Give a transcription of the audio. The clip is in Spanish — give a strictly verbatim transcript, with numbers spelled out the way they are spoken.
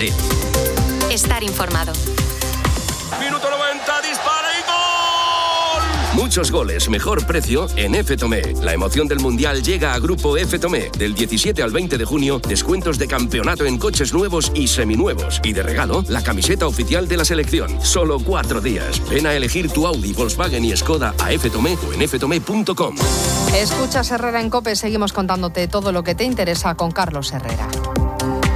Madrid. Estar informado. Minuto noventa, dispara y gol. Muchos goles, mejor precio en F. Tomé. La emoción del Mundial llega a Grupo F. Tomé. Del diecisiete al veinte de junio, descuentos de campeonato en coches nuevos y seminuevos. Y de regalo, la camiseta oficial de la selección. Solo cuatro días. Ven a elegir tu Audi, Volkswagen y Skoda a F. Tomé o en f tomé punto com. Escuchas Herrera en COPE. Seguimos contándote todo lo que te interesa con Carlos Herrera.